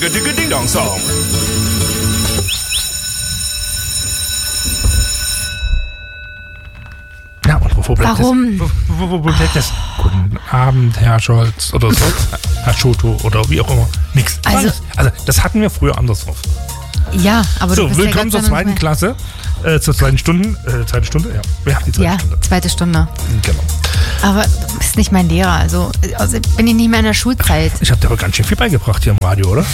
Ding-Dong-Song. Ja, und wo bleibt Warum? Wo bleibt das? Guten Abend, Herr Scholz oder so, Herr Schoto oder wie auch immer. Nix. Also das hatten wir früher anders drauf. Ja, aber so, du bist willkommen zur zweiten Klasse. Zur zweiten Stunde. Zweite Stunde? Ja, wir haben die zweite Stunde. Zweite Stunde. Genau. Aber du bist nicht mein Lehrer. Also bin ich nicht mehr in der Schulzeit. Ich habe dir aber ganz schön viel beigebracht hier im Radio, oder?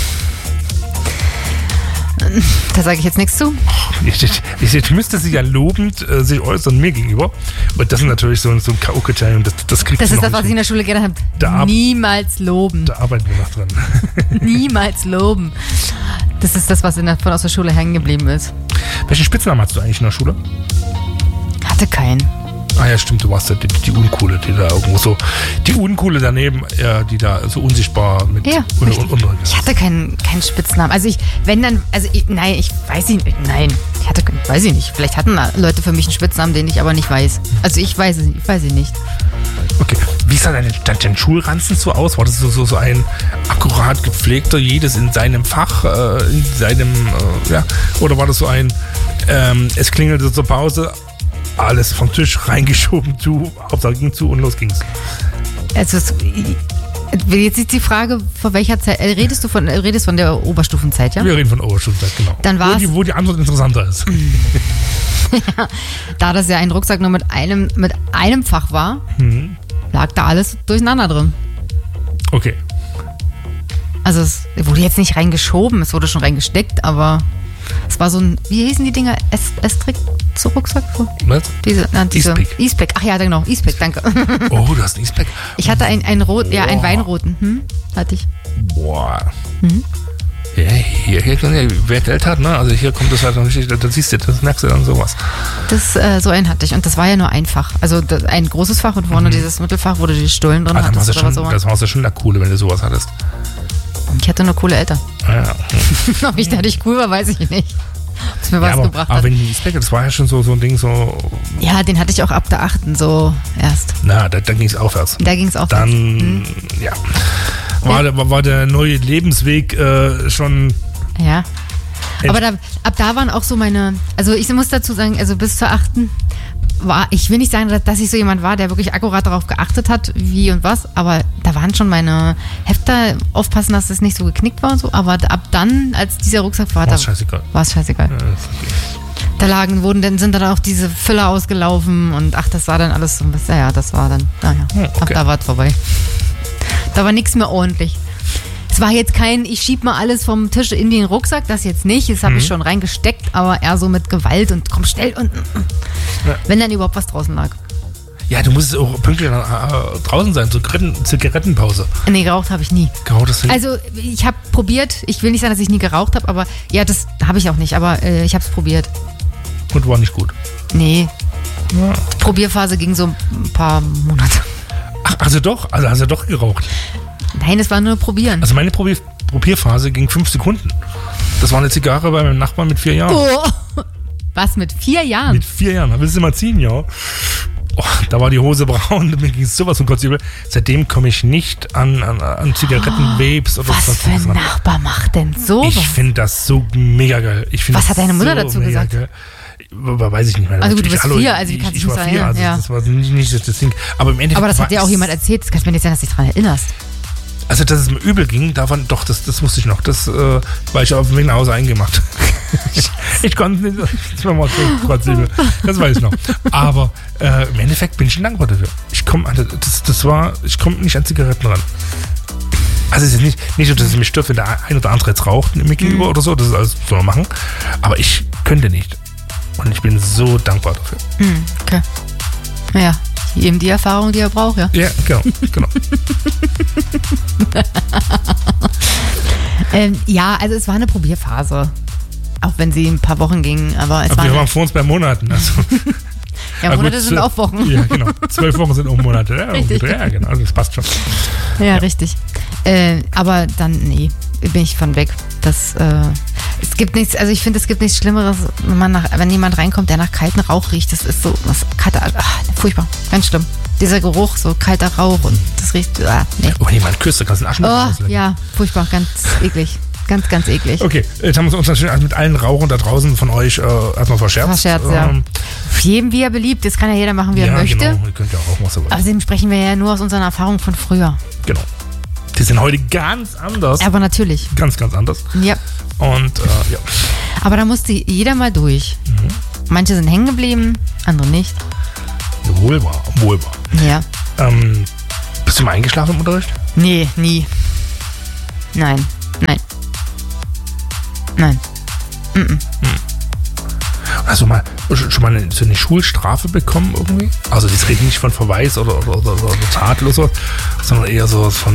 Da sage ich jetzt nichts zu. Ich müsste sie ja lobend sich äußern mir gegenüber. Und das ist natürlich so ein K.O.-Kriterium. Das kriegt Das ist das, was ich in der Schule gelernt habe. Niemals loben. Da arbeiten wir noch dran. Niemals loben. Das ist das, was von aus der Schule hängen geblieben ist. Welchen Spitznamen hattest du eigentlich in der Schule? Hatte keinen. Ah ja, stimmt, du warst ja die Uncoole, die da irgendwo so, die Uncoole daneben, die da so unsichtbar mit Ich hatte keinen Spitznamen. Also ich weiß ich nicht. Vielleicht hatten Leute für mich einen Spitznamen, den ich aber nicht weiß. Also ich weiß es nicht. Okay, wie sah dein Schulranzen so aus? War das so ein akkurat gepflegter, jedes in seinem Fach, oder war das so ein, es klingelte zur Pause, alles vom Tisch reingeschoben, Hauptsache ging zu und los ging's. Also jetzt ist die Frage, von welcher Zeit, redest von der Oberstufenzeit, ja? Wir reden von Oberstufenzeit, genau. Dann wo die Antwort interessanter ist. Ja, da das ja ein Rucksack nur mit einem Fach war, lag da alles durcheinander drin. Okay. Also es wurde jetzt nicht reingeschoben, es wurde schon reingesteckt, aber es war so ein, wie hießen die Dinger? S-Trick zu Rucksack? Was? Diese E-Spec. E-Spec, ach ja, genau, E-Spec, danke. Oh, du hast einen E-Spec? Ich hatte einen weinroten, hatte ich. Boah. Ja, hier kann ja, wer Geld hat, ne? Also hier kommt das halt noch richtig, das siehst du, das merkst du dann sowas. So einen hatte ich und das war ja nur ein Fach. Also ein großes Fach und vorne dieses Mittelfach, wo du die Stullen drin hattest. Das war ja schon der Coole, wenn du sowas hattest. Ich hatte nur coole Eltern. Ja. Ob ich dadurch cool war, weiß ich nicht. Ob es mir was gebracht hat. Aber wenn die E-Spec, das war ja schon so ein Ding so... Ja, den hatte ich auch ab der 8. so erst. Na, da ging es aufwärts. Da ging es aufwärts. Dann, ja. War der neue Lebensweg schon... Ja. Aber ab da waren auch so meine... Also ich muss dazu sagen, also bis zur 8. ich will nicht sagen, dass ich so jemand war, der wirklich akkurat darauf geachtet hat, wie und was, aber da waren schon meine Hefter, aufpassen, dass das nicht so geknickt war und so, aber ab dann, als dieser Rucksack war, war es scheißegal. War es scheißegal. Ja, sind dann auch diese Füller ausgelaufen und das war dann alles so ein bisschen, das war dann, okay. Da war es vorbei. Da war nichts mehr ordentlich. Es war jetzt ich schieb mal alles vom Tisch in den Rucksack, das jetzt nicht, das habe ich schon reingesteckt, aber eher so mit Gewalt und komm schnell und wenn dann überhaupt was draußen lag. Ja, du musst auch pünktlich draußen sein, zur Zigarettenpause. Nee, geraucht habe ich nie. Geraucht hast du nie? Also ich habe probiert, ich will nicht sagen, dass ich nie geraucht habe, aber ja, das habe ich auch nicht, aber ich habe es probiert. Und war nicht gut? Nee. Ja. Die Probierphase ging so ein paar Monate. Ach, hast du doch geraucht? Nein, das war nur Probieren. Also meine Probierphase ging 5 Sekunden. Das war eine Zigarre bei meinem Nachbarn mit 4 Jahren. Oh. Was, mit 4 Jahren? Mit 4 Jahren. Willst du mal ziehen, ja? Oh, da war die Hose braun, mir ging es sowas von kotzübel. Seitdem komme ich nicht an Zigaretten-Vapes oder was für ein Nachbar macht denn sowas? Ich finde das so mega geil. Was hat deine Mutter dazu gesagt? Geil. Weiß ich nicht mehr. Also gut, du bist 4, also wie kannst du nicht so erinnern? Also das war nicht das Ding. Aber im Endeffekt. Aber das hat dir auch jemand erzählt, das kannst du mir nicht sagen, dass du dich daran erinnerst. Also, dass es mir übel ging, davon, doch, das wusste ich noch. Das war ich auf dem Weg nach Hause eingemacht. ich konnte nicht, das war mal so kotzübel. Das weiß ich noch. Aber im Endeffekt bin ich schon dankbar dafür. Ich komme nicht an Zigaretten ran. Also es ist nicht so, dass es mich stört, wenn der ein oder andere jetzt raucht mir gegenüber oder so. Das ist alles so machen. Aber ich könnte nicht. Und ich bin so dankbar dafür. Okay. Naja, eben die Erfahrung, die er braucht, ja. Ja, genau. Ja, also es war eine Probierphase. Auch wenn sie ein paar Wochen ging. Aber wir waren vor uns bei Monaten. Also. Ja, Monate sind auch Wochen. Ja, genau. 12 Wochen sind auch Monate. Ja, richtig. Ja, genau. Also das passt schon. Ja, richtig. Aber dann, bin ich von weg. Es gibt nichts, also ich finde, es gibt nichts Schlimmeres, wenn jemand reinkommt, der nach kaltem Rauch riecht. Das ist so, furchtbar, ganz schlimm. Dieser Geruch, so kalter Rauch und das riecht, nee. Oh, jemand küsst, da kannst du einen Aschenbecher rauslecken. Ja, furchtbar, ganz eklig. Ganz, ganz eklig. Okay, jetzt haben wir uns natürlich mit allen Rauchern da draußen von euch erstmal verscherzt. Ja. Jedem, wie er beliebt. Das kann ja jeder machen, wie er möchte. Genau. Ihr könnt ja auch was wollt. Außerdem sprechen wir ja nur aus unseren Erfahrungen von früher. Genau. Die sind heute ganz anders. Aber natürlich. Ganz, ganz anders. Ja. Und ja. Aber da musste jeder mal durch. Manche sind hängen geblieben, andere nicht. Wohl wahr. Ja. Bist du mal eingeschlafen im Unterricht? Nee, nie. Nein. Hast du mal schon mal so eine Schulstrafe bekommen irgendwie? Also das redet nicht von Verweis oder Tadel oder so, sondern eher so von?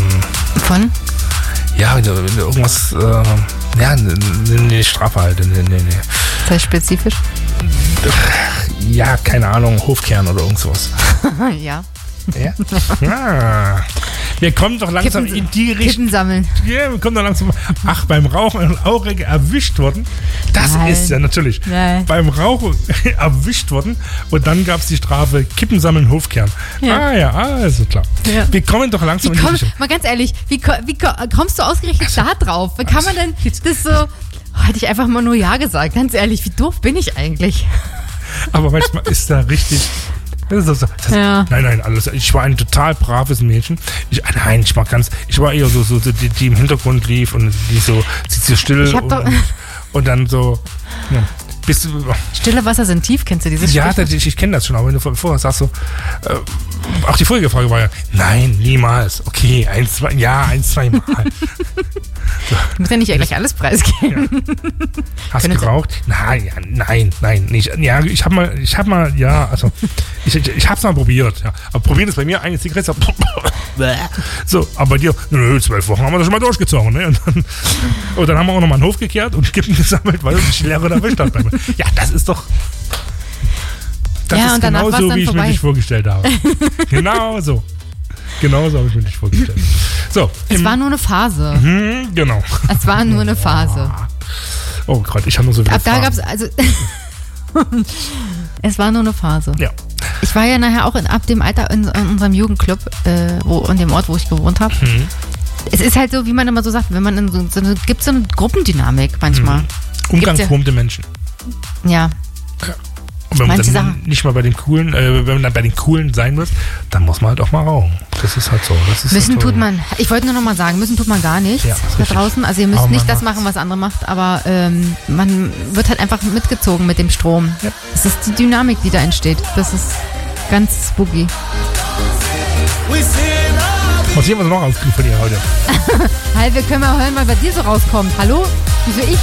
Ja, wenn du irgendwas, eine Strafe halt. Nee. Das heißt spezifisch? Ja, keine Ahnung, Hofkern oder irgend sowas. Ja. Ja? Wir kommen doch langsam in die Richtung. Kippen sammeln. Ja, wir kommen doch langsam. Ach, beim Rauchen in Aurige erwischt worden. Das Nein. ist ja natürlich. Nein. Beim Rauchen erwischt worden. Und dann gab es die Strafe Kippen sammeln, Hofkern. Ja. Also klar. Ja. Wir kommen doch langsam in die Richtung. Mal ganz ehrlich, wie kommst du ausgerechnet da drauf? Wie kann man denn das so... Hätte ich einfach mal nur Ja gesagt. Ganz ehrlich, wie doof bin ich eigentlich? Aber manchmal ist da richtig... Nein, alles. Ich war ein total braves Mädchen. Ich war eher so die im Hintergrund lief und die so still und dann so. Ja, bist du. Stille Wasser sind tief, kennst du dieses Ja, ich kenne das schon, aber wenn du vorher sagst so, auch die vorige Frage war ja, nein, niemals. Okay, 1, 2 Mal. Du musst ja nicht gleich alles preisgeben. Ja. Hast du geraucht? Nein, nicht. Ja, ich habe mal, also ich hab's mal probiert, ja. Aber probieren ist bei mir eine Zigarette. So, aber bei dir, 12 Wochen haben wir das schon mal durchgezogen, ne? Und dann haben wir auch nochmal einen Hof gekehrt und Kippen gesammelt, weil uns die Lehrer erwischt hat. Ja, das ist doch. Das ist genau so, wie ich mir dich vorgestellt habe. Genau so habe ich mir dich vorgestellt. So, es war nur eine Phase. Genau. Es war nur eine Phase. Oh Gott, ich habe nur so viele Ab da gab's also. Es war nur eine Phase. Ja. Ich war ja nachher auch ab dem Alter in unserem Jugendclub, in dem Ort, wo ich gewohnt habe. Es ist halt so, wie man immer so sagt, wenn man gibt so eine Gruppendynamik manchmal. Umgangsform der Menschen. Ja. Und wenn man dann nicht mal bei den Coolen, wenn man dann bei den Coolen sein muss, dann muss man halt auch mal rauchen. Das ist halt so. Müssen tut man, ich wollte nur noch mal sagen, müssen tut man gar nichts da draußen. Also ihr müsst nicht das machen, was andere macht, aber man wird halt einfach mitgezogen mit dem Strom. Ja. Das ist die Dynamik, die da entsteht. Das ist ganz spooky. Was sehen wir noch aufkriegen von dir heute? Halt, wir können mal hören, was bei dir so rauskommt. Hallo? Wieso ich?